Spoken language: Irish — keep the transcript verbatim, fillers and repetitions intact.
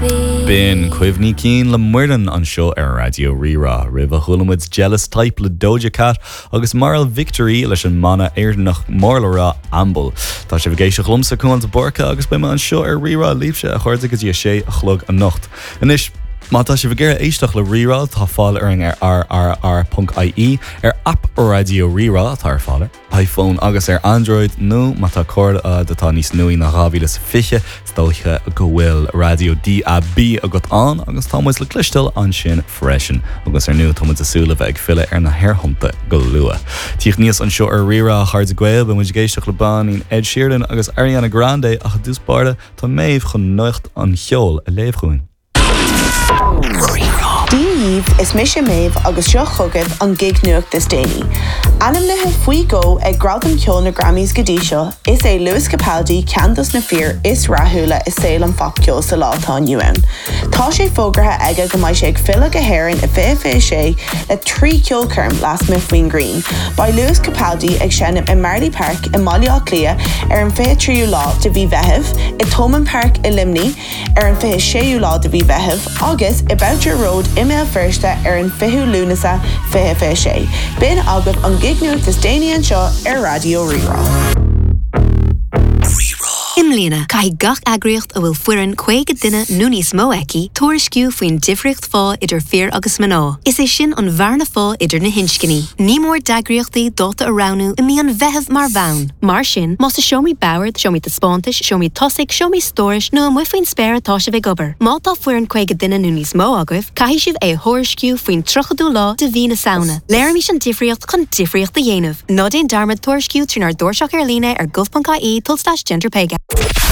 Bin Cuivní Keen le muirdan an seo ar Radio Rira, rih a chulamid jealous type le Doja Cat agus Moral Victory leis an mana éirdnach mórlará ambal. Tá sé bhgéis a chlumsa cún an borca agus bima an seo ar Rira líbse a chuirde go dtí sé a chlog a nocht. Inis má tá sé bhgéir éisteach le Rira tá fáil ar an ar r r r punt i e ar app Radio Rira tá ar fáil iPhone agus ar Android nó má tá cór datá níos nuí na rábhíle sa fiche dóiche go bhfuil Radio D A B agat an agus támuid le clistal an sin freisin agus ar nu támuid asúla bheith ag fille ar na hairthomta go lua. Tíoch níos an seo ar Rira a chuirde gweil be muid géisteach le ban ín Ed Sheeran agus Ariana Grande a dús barda tá méh chun nucht an cheol a léomhchuin. Díomh is mis sem méh agus seo chugad an gig nuachtas déine. Anam lethe faoi go ag gradam ceol na Grammys godí seo is é Lewis Capaldi Candas na Fear is rathúla is saoil an fach ceol sa látá nniuan. Tá sé fógratha aige go mbeidh sé ag fila go héireann i fé fé sé le trí ceol curm las me faoin Green. Ba Lewis Capaldi ag seanam i Marley Park i Malia Clia ar an fé tríú lá de bhí bheitheh, i Thomond Park i Limney ar an fé séú lá de bhí bheitheh agus i Boucher Road i mé firste ar an fiú lúnasa fé fé sé. Bin agad an gig nuachtas déine an seo ar Radio Rira. Imlína, cai gach agriocht a bhfuil fuireann chuige duine nó níos mó eici, tuairisciú faoin difriocht fá idir fear agus maná. Is é sin an bharna fá idir na hinscinní. Ní mór dagriochtaí dóta aránú i mí an bheitheh mar bhain. Mar sin, más a seomí bauard, seomí de spántais, seomí tosaigh, seomí stóris nó an muifuoin spéir atá se bheith gobar. Má tá fuireann chuige duine nó níos mó agah, caithí sibh é thuairisciú faoin trochadú lá de bhí na saona. Léir mí an difriocht chun difriocht a dhéanamh. Nó déon darmad tuairisciú trínar dúirseach ar lína ar gulf.caí tulstáis gender pay gap.